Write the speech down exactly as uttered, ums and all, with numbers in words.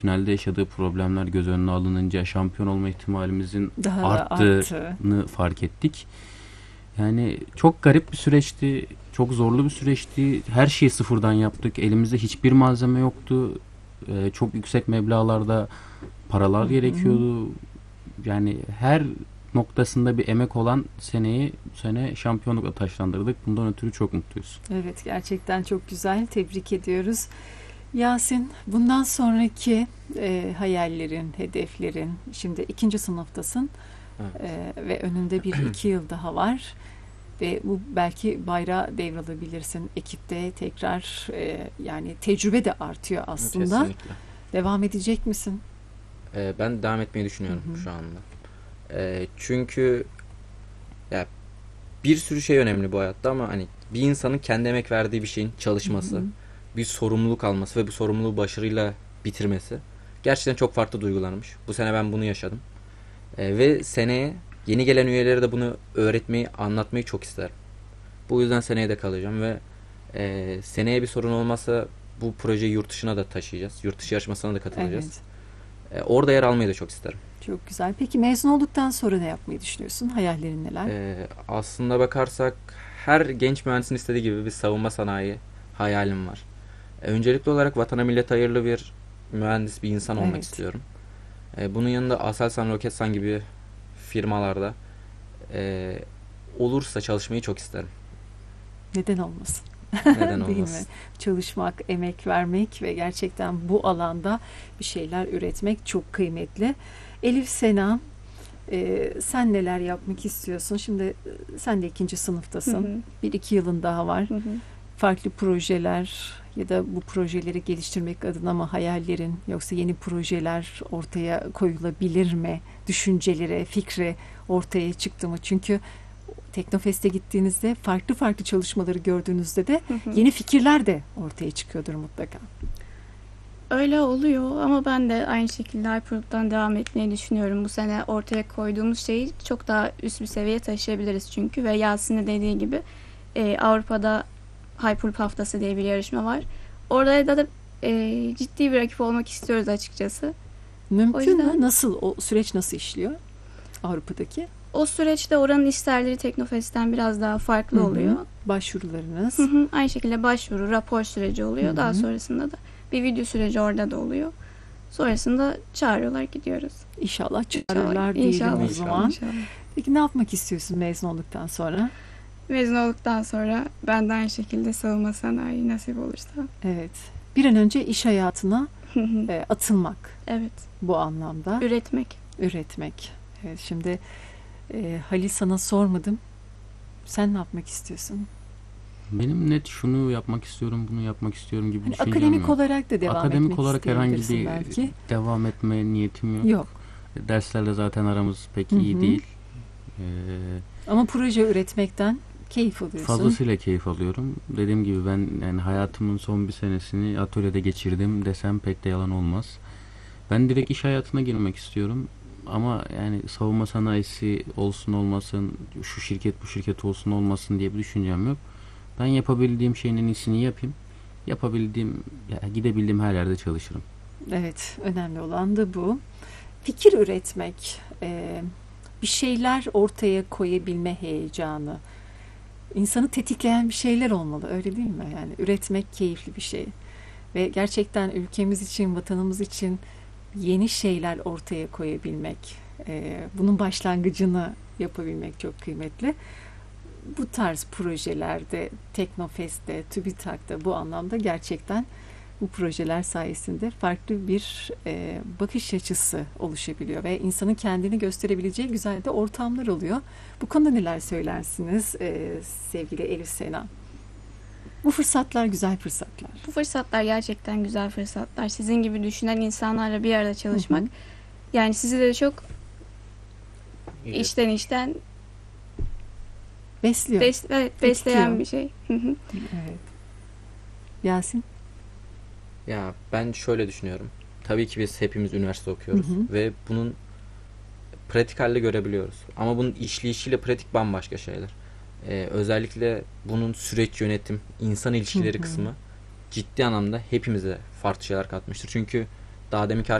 finalde yaşadığı problemler göz önüne alınınca şampiyon olma ihtimalimizin Daha da arttı. arttığını fark ettik. Yani çok garip bir süreçti. Çok zorlu bir süreçti. Her şeyi sıfırdan yaptık. Elimizde hiçbir malzeme yoktu. Ee, çok yüksek meblağlarda paralar Hı hı. gerekiyordu. Yani her noktasında bir emek olan seneyi bu sene şampiyonlukla taşlandırdık. Bundan ötürü çok mutluyuz. Evet, gerçekten çok güzel. Tebrik ediyoruz. Yasin, bundan sonraki e, hayallerin, hedeflerin, şimdi ikinci sınıftasın Evet. e, ve önünde bir iki yıl daha var ve bu belki bayrağı devralabilirsin. Ekipte tekrar e, yani tecrübe de artıyor aslında. Kesinlikle. Devam edecek misin? Ee, ben devam etmeyi Hı düşünüyorum hı. şu anda. Ee, çünkü ya bir sürü şey önemli bu hayatta ama hani bir insanın kendi emek verdiği bir şeyin Hı çalışması, hı. bir sorumluluk alması ve bu sorumluluğu başarıyla bitirmesi gerçekten çok farklı duygulanmış. Bu sene ben bunu yaşadım. Ee, ve seneye yeni gelen üyelere de bunu öğretmeyi, anlatmayı çok isterim. Bu yüzden seneye de kalacağım ve e, seneye bir sorun olmazsa bu projeyi yurt dışına da taşıyacağız. Yurt dışı yarışmasına da katılacağız. Evet, E, orada yer almayı da çok isterim. çok güzel. Peki mezun olduktan sonra ne yapmayı düşünüyorsun? Hayallerin neler? E, aslında bakarsak her genç mühendisin istediği gibi bir savunma sanayi hayalim var. E, öncelikli olarak vatana millete hayırlı bir mühendis, bir insan olmak Evet. istiyorum. E, bunun yanında Aselsan, Roketsan gibi firmalarda e, olursa çalışmayı çok isterim. Neden olmasın? Neden Değil mi? olmasın? Çalışmak, emek vermek ve gerçekten bu alanda bir şeyler üretmek çok kıymetli. Elif Sena, e, sen neler yapmak istiyorsun? Şimdi e, sen de ikinci Hı sınıftasın. hı. Bir iki yılın daha var. Hı hı. Farklı projeler ya da bu projeleri geliştirmek adına mı hayallerin yoksa yeni projeler ortaya koyulabilir mi? Düşünceleri, fikri ortaya çıktı mı? Çünkü Teknofest'e gittiğinizde farklı farklı çalışmaları gördüğünüzde de Hı hı. yeni fikirler de ortaya çıkıyordur mutlaka. Öyle oluyor ama ben de aynı şekilde Hyperloop'tan devam etmeyi düşünüyorum. Bu sene ortaya koyduğumuz şeyi çok daha üst bir seviyeye taşıyabiliriz çünkü ve Yasin'in de dediği gibi e, Avrupa'da Hyperloop haftası diye bir yarışma var. Orada da, da e, ciddi bir rakip olmak istiyoruz açıkçası. O Mümkün mü? yüzden Nasıl? O süreç nasıl işliyor Avrupa'daki? o süreçte oranın işlerleri Teknofest'ten biraz daha farklı Hı hı. oluyor. Başvurularınız. Hı hı. Aynı şekilde başvuru, rapor süreci oluyor. Hı Daha hı. sonrasında da bir video süreci orada da oluyor. Sonrasında çağırıyorlar, gidiyoruz. İnşallah İnşallah. çağırırlar diyelim İnşallah. o İnşallah. zaman. İnşallah. Peki ne yapmak istiyorsun mezun olduktan sonra? Mezun olduktan sonra ben de aynı şekilde savunma sanayi nasip olursa. Evet. Bir an önce iş hayatına e, atılmak Evet. bu anlamda. Üretmek. Üretmek. Evet, şimdi e, Halil sana sormadım. Sen ne yapmak istiyorsun? Benim net şunu yapmak istiyorum, bunu yapmak istiyorum gibi Hani düşüncem akademik yok. olarak da devam Akademik etmek olarak herhangi isteyebilirsin bir belki. devam etme niyetim yok. Yok. Derslerle zaten aramız pek Hı iyi hı. değil. Ee, Ama proje üretmekten keyif alıyorsun. Fazlasıyla keyif alıyorum. Dediğim gibi ben yani hayatımın son bir senesini atölyede geçirdim desem pek de yalan olmaz. Ben direkt iş hayatına girmek istiyorum. Ama yani savunma sanayisi olsun olmasın, şu şirket bu şirket olsun olmasın diye bir düşüncem yok. Ben yapabildiğim şeyin en iyisini yapayım. Yapabildiğim, ya gidebildiğim her yerde çalışırım. Evet, önemli olan da bu. Fikir üretmek, e, bir şeyler ortaya koyabilme heyecanı, insanı tetikleyen bir şeyler olmalı, öyle değil mi? Yani üretmek keyifli bir şey. Ve gerçekten ülkemiz için, vatanımız için yeni şeyler ortaya koyabilmek, e, bunun başlangıcını yapabilmek çok kıymetli. Bu tarz projelerde, Teknofest'te, TÜBİTAK'ta bu anlamda gerçekten bu projeler sayesinde farklı bir e, bakış açısı oluşabiliyor ve insanın kendini gösterebileceği güzel de ortamlar oluyor. Bu konuda neler söylersiniz e, sevgili Elif Sena? Bu fırsatlar güzel fırsatlar. Bu fırsatlar gerçekten güzel fırsatlar. Sizin gibi düşünen insanlarla bir arada çalışmak. Hı hı. Yani sizi de çok içten içten Besliyor. bes- evet, besleyen Tetikliyor. bir şey. Hı hı. Evet. Yasin? Ya ben şöyle düşünüyorum. Tabii ki biz hepimiz üniversite Hı okuyoruz hı. ve bunun pratik halde görebiliyoruz. Ama bunun işleyişiyle pratik bambaşka şeyler. Ee, özellikle bunun süreç yönetim, insan Hı ilişkileri hı. kısmı ciddi anlamda hepimize farklı şeyler katmıştır. Çünkü daha deminki